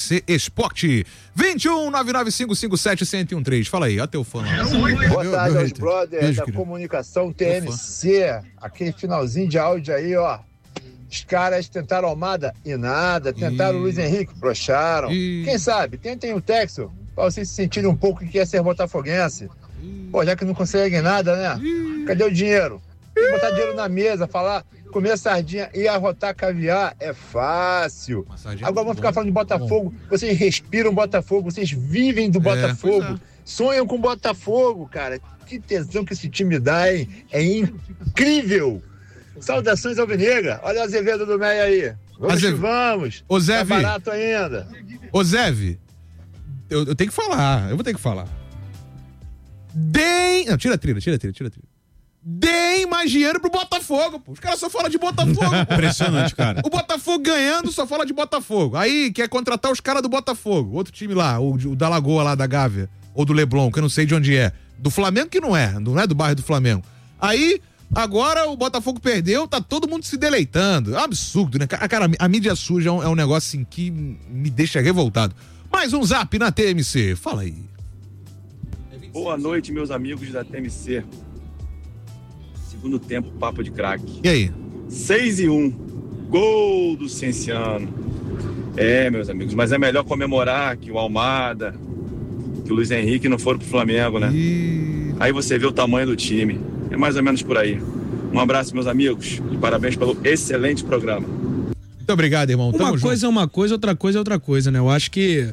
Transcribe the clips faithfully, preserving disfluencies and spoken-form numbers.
C Esporte. vinte e um, nove nove cinco cinco sete, um zero um três. Fala aí, ó teu fã lá. Boa tarde aos brothers da comunicação T M C. Aquele finalzinho de áudio aí, ó. Os caras tentaram Almada e nada, tentaram o Luiz Henrique, broxaram. Quem sabe, tentem o Texo, pra vocês se sentirem um pouco que quer ser botafoguense. Pô, já que não conseguem nada, né? Cadê o dinheiro? Tem que botar dinheiro na mesa, falar, comer sardinha e arrotar caviar é fácil. Agora vamos ficar falando de Botafogo. Vocês respiram Botafogo, vocês vivem do Botafogo. Sonham com Botafogo, cara. Que tesão que esse time dá, hein? É incrível. Saudações alvinegra. Olha o Azevedo do Meia aí. Vamos Azev... que vamos. Ô, Zé, tá barato ainda. Ô, Zé, eu, eu tenho que falar. Eu vou ter que falar. Deem... Não, tira a trilha, tira a trilha, tira a trilha. Deem mais dinheiro pro Botafogo, pô. Os caras só falam de Botafogo. Impressionante, cara. O Botafogo ganhando só fala de Botafogo. Aí quer contratar os caras do Botafogo. Outro time lá, o, o da Lagoa lá, da Gávea. Ou do Leblon, que eu não sei de onde é. Do Flamengo que não é. Não é do bairro do Flamengo. Aí... Agora o Botafogo perdeu, tá todo mundo se deleitando. É um absurdo, né? Cara, a mídia suja é um, é um negócio assim que me deixa revoltado. Mais um zap na T M C. Fala aí. Boa noite, meus amigos da T M C. Segundo tempo, papo de craque. E aí? seis e um. Gol do Cienciano. É, meus amigos, mas é melhor comemorar que o Almada, que o Luiz Henrique não foram pro Flamengo, né? E... Aí você vê o tamanho do time. É mais ou menos por aí. Um abraço, meus amigos, e parabéns pelo excelente programa. Muito obrigado, irmão. Uma Tamo coisa junto. É uma coisa, outra coisa é outra coisa, né? Eu acho que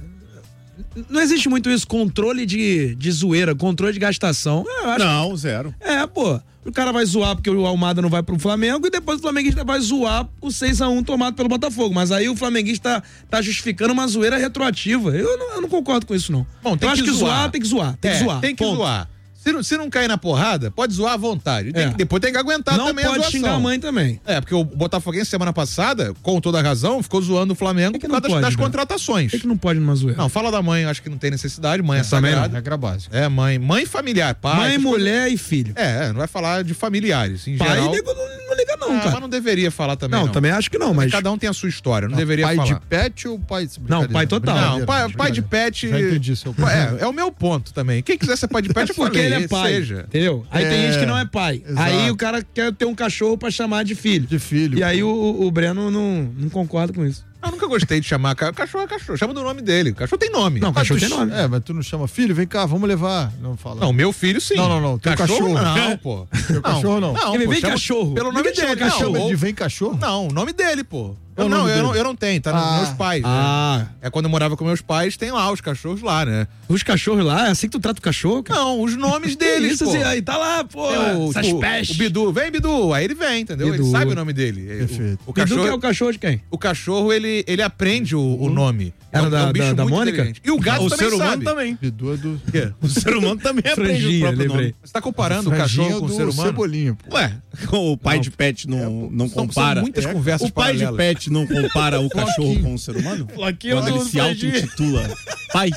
não existe muito isso, controle de, de zoeira, controle de gastação. Não, que... zero. É, pô. O cara vai zoar porque o Almada não vai pro Flamengo e depois o flamenguista vai zoar o seis a um tomado pelo Botafogo. Mas aí o flamenguista tá, tá justificando uma zoeira retroativa. Eu não, eu não concordo com isso, não. Bom, tem eu que acho que zoar. zoar, tem que zoar. Tem é, que zoar. Tem que ponto. zoar. Se não, se não cair na porrada, pode zoar à vontade. Tem É. que, depois tem que aguentar Não também a pode zoação. xingar a mãe também. É, porque o Botafoguense semana passada, com toda a razão, ficou zoando o Flamengo É que por causa não pode, das né? contratações. É que não pode numa zoeira. Não, fala da mãe, acho que não tem necessidade. Mãe é, é não, sagrada. regra básica. É, mãe. Mãe familiar, pai. Mãe, essas mulher coisas. e filho. É, não vai falar de familiares. Em Pai geral. nego não, não liga não, Ah, cara. mas não deveria falar também, Não, não. também acho que não, mas... Cada um tem a sua história, não, Não, deveria pai falar. de pet ou pai... Não, pai total. Não, pai, pai de pet... Já entendi seu ponto. É, é o meu ponto também. Quem quiser ser pai de pet, É eu porque falei, ele é pai, seja. entendeu? Aí É, tem gente que não é pai. exato. Aí o cara quer ter um cachorro pra chamar de filho. De filho. E aí o, o Breno não, não concorda com isso. Eu nunca gostei de chamar ca- cachorro é cachorro, chama do nome dele. Cachorro tem nome. Não, Mas cachorro tu- tem nome. É, mas tu não chama filho? Vem cá, vamos levar. Não fala. Não, meu filho sim. Não, não, não. Teu cachorro. Não, pô. Teu cachorro não. Não, Ele pô, vem chama cachorro. Pelo nome Ninguém chama dele. cachorro. Não, Chama de ou- vem cachorro? não, o nome dele, pô. É o Eu não, nome eu dele. não, eu não tenho, tá nos Ah. meus pais. né? Ah, É quando eu morava com meus pais, tem lá os cachorros lá, né? os cachorros lá, é assim que tu trata o cachorro, cara? Não, os nomes Que deles, isso, pô. assim, aí tá lá, pô, É o, essas tipo, pestes. o Bidu, vem Bidu, aí ele vem, entendeu? Bidu. Ele sabe o nome dele. Perfeito. O, o Bidu cachorro, que é o cachorro de quem? o cachorro ele, ele aprende o, o nome. Era é um, da- é um bicho da- da muito Mônica? inteligente. E o gato o também ser humano sabe. também. Bidu é do... Quê? O ser humano também aprende o Franjinha, próprio lembrei. nome. Você tá comparando o Franjinha cachorro com o do ser humano? Cebolinha, pô. Ué, o pai Não. de pet não, não São- compara. são muitas conversas O pai de paralelas. pet não compara o cachorro com o ser humano? Floquinho Quando ele do se Franjinha. auto-intitula pai.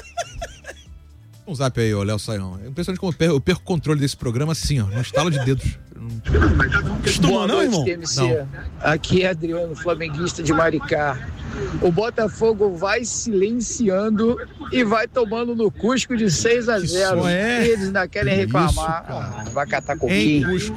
Um zap aí, ô Léo Saião. É impressionante como eu perco, eu perco o controle desse programa assim, ó, no estalo de dedos. Eu não- Costuma não, irmão? T M C. Aqui é Adriano, flamenguista de Maricá. O Botafogo vai silenciando e vai tomando no Cusco de seis a zero. só é? E eles ainda querem reclamar. Isso, cara. Ah, vai catar Em coquinho. Cusco.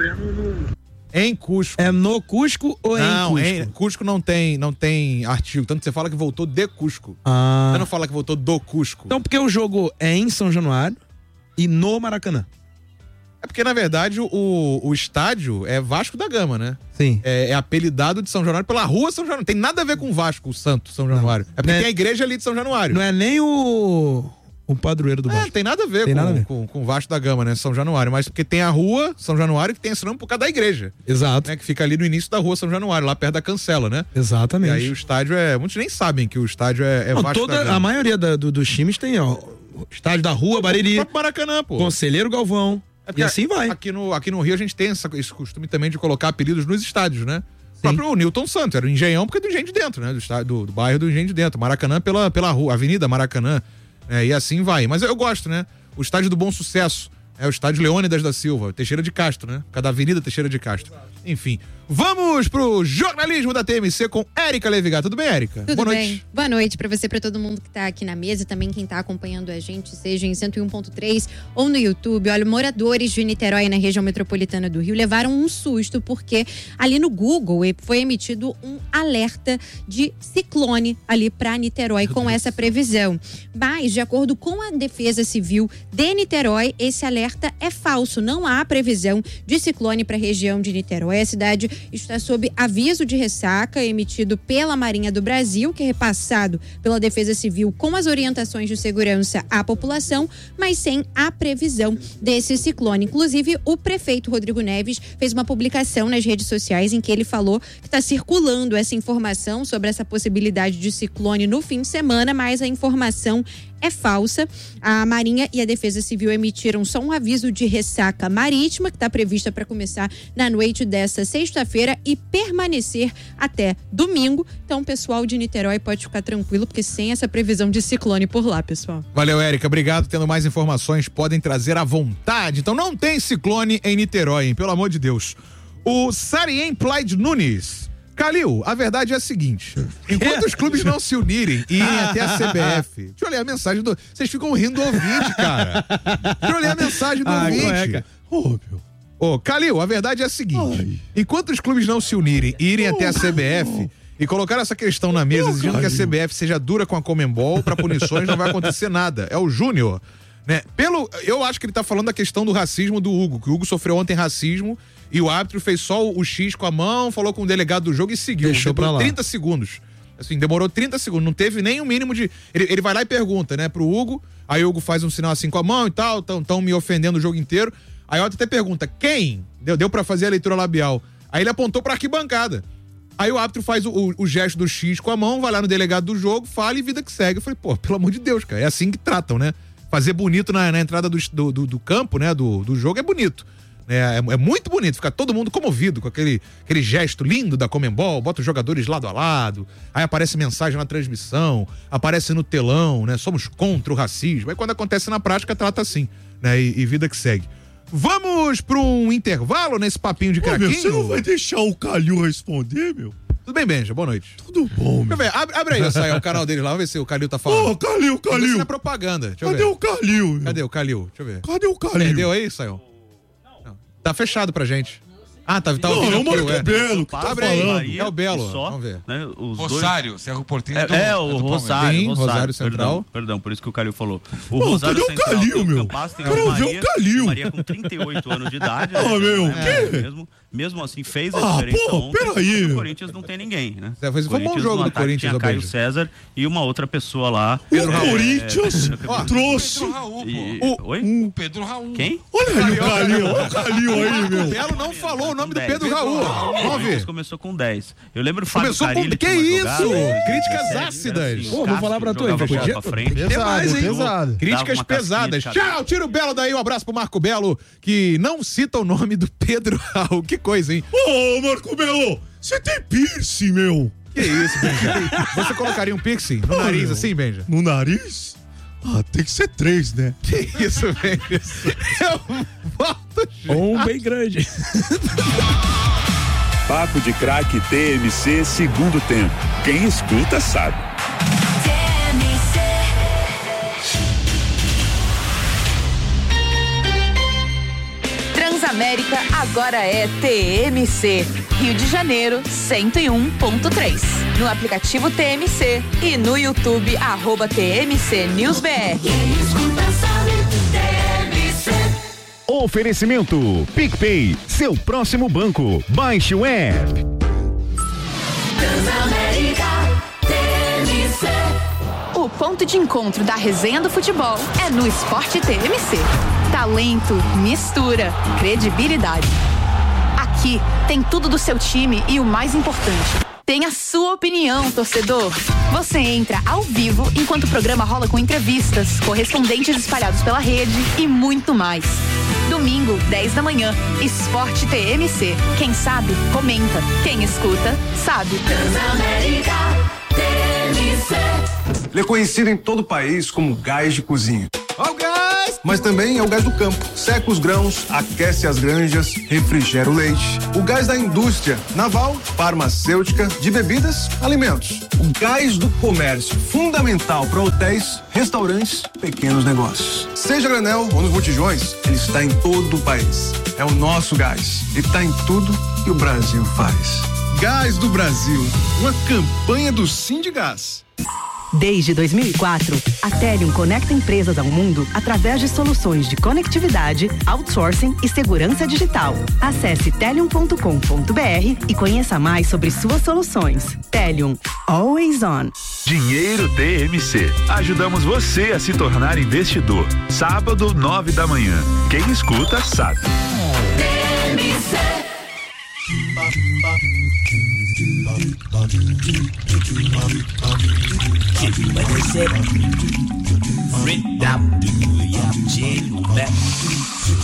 Em Cusco. É no Cusco ou é Não, em em Cusco? Cusco não tem, não tem artigo. Tanto que você fala que voltou de Cusco. Ah. Você não fala que voltou do Cusco. Então porque o jogo é em São Januário e no Maracanã. É porque, na verdade, o, o estádio é Vasco da Gama, né? Sim. É, é apelidado de São Januário pela rua São Januário. Tem nada a ver com o Vasco, o Santo São Januário. É porque Né? tem a igreja ali de São Januário. Não é nem o, o padroeiro do É, Vasco. tem nada a ver, Tem com, nada a ver. Com, com o Vasco da Gama, né? São Januário. Mas porque tem a rua São Januário que tem esse nome por causa da igreja. Exato. Né? Que fica ali no início da rua São Januário, lá perto da Cancela, né? E Exatamente. aí o estádio é... Muitos nem sabem que o estádio é, é Não, Vasco toda, da Gama. a maioria da- do- dos times tem, ó, o estádio da Rua, O Bariri, próprio Maracanã, pô. Conselheiro Galvão. É porque E assim vai. Aqui no, aqui no Rio a gente tem essa- esse costume também de colocar apelidos nos estádios, né? O próprio Newton Santos, era o Engenhão porque é do Engenho de Dentro, né? Do, estádio, do, do bairro do Engenho de Dentro. Maracanã pela, pela rua, Avenida Maracanã. Né? E assim vai. Mas eu, eu gosto, né? O estádio do Bom Sucesso é o estádio Leônidas da Silva, Teixeira de Castro, né? Cada Avenida Teixeira de Castro. Enfim. Vamos pro jornalismo da T M C com Érica Levigato. Tudo bem, Érica? Tudo Boa bem. noite. Boa noite pra você, pra todo mundo que tá aqui na mesa, também quem tá acompanhando a gente, seja em cento e um ponto três ou no YouTube. Olha, moradores de Niterói, na região metropolitana do Rio, levaram um susto porque ali no Google foi emitido um alerta de ciclone ali pra Niterói com essa previsão. Mas, de acordo com a Defesa Civil de Niterói, esse alerta é falso. Não há previsão de ciclone pra região de Niterói. A cidade está sob aviso de ressaca emitido pela Marinha do Brasil, que é repassado pela Defesa Civil com as orientações de segurança à população, mas sem a previsão desse ciclone. Inclusive, o prefeito Rodrigo Neves fez uma publicação nas redes sociais em que ele falou que está circulando essa informação sobre essa possibilidade de ciclone no fim de semana, mas a informação é falsa. A Marinha e a Defesa Civil emitiram só um aviso de ressaca marítima, que está prevista para começar na noite desta sexta-feira e permanecer até domingo. Então, o pessoal de Niterói pode ficar tranquilo, porque sem essa previsão de ciclone por lá, pessoal. Valeu, Érica. Obrigado. Tendo mais informações, podem trazer à vontade. Então, não tem ciclone em Niterói, hein? Pelo amor de Deus. O Sarien Plaid Nunes. Calil, a verdade é a seguinte: enquanto os clubes não se unirem e irem até a C B F, deixa eu ler a mensagem do. Vocês ficam rindo do ouvinte, cara. Deixa eu ler a mensagem do Ah, ouvinte. Ô, meu. Ô, Calil, a verdade é a seguinte: enquanto os clubes não se unirem e irem até a C B F e colocar essa questão na mesa, exigindo que a C B F seja dura com a Conmebol para punições, não vai acontecer nada. É o Júnior. Né? Pelo, eu acho que ele tá falando da questão do racismo do Hugo, que o Hugo sofreu ontem racismo e o árbitro fez só o X com a mão, falou com o delegado do jogo e seguiu. Deixou pra lá. trinta segundos. Assim, demorou trinta segundos, não teve nem o mínimo de... Ele, ele vai lá e pergunta, né, pro Hugo, aí o Hugo faz um sinal assim com a mão e tal, tão, tão me ofendendo o jogo inteiro. Aí o árbitro até pergunta, quem? Deu, deu pra fazer a leitura labial. Aí ele apontou pra arquibancada. Aí o árbitro faz o, o, o gesto do X com a mão, vai lá no delegado do jogo, fala e vida que segue. Eu falei, pô, pelo amor de Deus, cara, é assim que tratam, né? Fazer bonito na, na entrada do, do, do campo, né, do, do jogo é bonito. É, é, é muito bonito, fica todo mundo comovido com aquele, aquele gesto lindo da Conmebol, bota os jogadores lado a lado, aí aparece mensagem na transmissão, aparece no telão, né, somos contra o racismo. Aí quando acontece na prática, trata assim, né, e, e vida que segue. Vamos para um intervalo nesse papinho de Ô, craquinho? meu, você não vai deixar o Calil responder, meu? Tudo bem, Benja? Boa noite. Tudo bom, meu. Deixa eu ver, abre, abre aí, Saia, o canal dele lá, vamos ver se o Calil tá falando. Ô, Calil, Vamos ver se Calil. não é propaganda. Deixa eu Cadê ver. o Calil, meu? Cadê o Calil? Deixa eu ver. Cadê o Calil? Perdeu aí, Sayão? Não. Tá fechado pra gente. Ah, tá, tá Não, ouvindo é o aqui, Marco é. Belo que tá Abre aí, falando. é o Belo. Só, Vamos ver. né, os Rosário, Cerro Portinho dois... do, É, é, é o do Rosário, Sim, Rosário, Rosário Central. Perdão, perdão, por isso que o Calil falou. O Pô, Rosário cadê o Central Calil, tem o meu? Campaz, tem Quero o ver Maria, o Calil. Maria com trinta e oito anos de idade. Ah, né, meu, né, quê? Mesmo, mesmo assim, fez a Ah, diferença pô, ontem. peraí, O meu. Corinthians não tem ninguém, né? É, foi- foi um bom Corinthians, jogo no do ataque Corinthians, tinha ô, Caio Benja. César e uma outra pessoa lá. O É, Corinthians é, trouxe. Pedro Raul, e- pô. Oi? O Pedro Raul. Quem? Olha aí o Calil, olha o Calil aí, O meu. Belo não falou o nome do dez. Pedro Raul. O Vamos Corinthians ver. começou com dez. Eu lembro o Fábio Começou com... Carilli Que tinha uma isso? jogada, né? Críticas Era ácidas. assim, Pô, vou Cássio falar pra tu, jogava hein, bola podia- pra frente. Tem mais, hein? pesado. Críticas uma pesadas. casquinha de cada- Tchau, tira o Belo daí. Um abraço pro Marco Belo, que não cita o nome do Pedro Raul. Que coisa, hein? Ô, Marco Belo, você tem piercing, meu? Que isso, Benja? Você colocaria um piercing no Ah, nariz meu. assim, Benja? No nariz? Ah, tem que ser três, né? Que isso, Benja? Eu volto, gente. Um bem grande. Papo de Craque T M C segundo tempo. Quem escuta sabe. Transamérica agora é T M C. Rio de Janeiro, cento e um ponto três. No aplicativo T M C e no YouTube, arroba T M C News B R. Oferecimento PicPay, seu próximo banco. Baixe o app. O ponto de encontro da resenha do futebol é no Esporte T M C. Talento, mistura, credibilidade. Aqui tem tudo do seu time e o mais importante, tem a sua opinião, torcedor. Você entra ao vivo enquanto o programa rola com entrevistas, correspondentes espalhados pela rede e muito mais. Domingo, dez da manhã, Esporte T M C. Quem sabe, comenta. Quem escuta, sabe. Transamérica T M C. Ele é conhecido em todo o país como gás de cozinha. Ó o gás! Mas também é o gás do campo. Seca os grãos, aquece as granjas, refrigera o leite. O gás da indústria naval, farmacêutica, de bebidas, alimentos. O gás do comércio, fundamental para hotéis, restaurantes, pequenos negócios. Seja granel ou nos botijões, ele está em todo o país. É o nosso gás. Ele está em tudo que o Brasil faz. Gás do Brasil, uma campanha do Sindigás. Desde dois mil e quatro, a Telium conecta empresas ao mundo através de soluções de conectividade, outsourcing e segurança digital. Acesse telium ponto com ponto br e conheça mais sobre suas soluções. Telium, always on. Dinheiro T M C. Ajudamos você a se tornar investidor. Sábado, nove da manhã. Quem escuta, sabe. T M C. Red